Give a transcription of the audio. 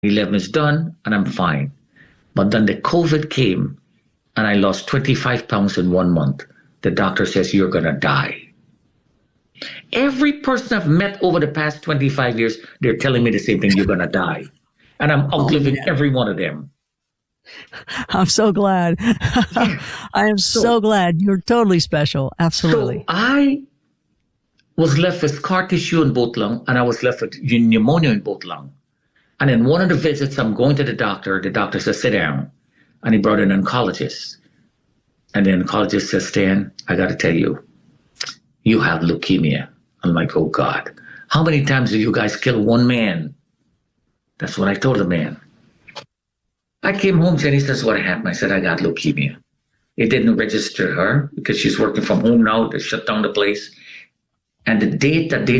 11 is done and I'm fine. But then the COVID came and I lost 25 pounds in 1 month. The doctor says, you're going to die. Every person I've met over the past 25 years, they're telling me the same thing, you're going to die. And I'm outliving every one of them. I'm so glad. I am so glad. You're totally special. Absolutely. So I was left with scar tissue in both lungs, and I was left with pneumonia in both lungs. And in one of the visits, I'm going to the doctor says, sit down. And he brought in an oncologist. And the oncologist says, Stan, I got to tell you, you have leukemia. I'm like, oh God, how many times did you guys kill one man? That's what I told the man. I came home, Jenny says, what happened? I said, I got leukemia. It didn't register her because she's working from home now. They shut down the place. And the date that they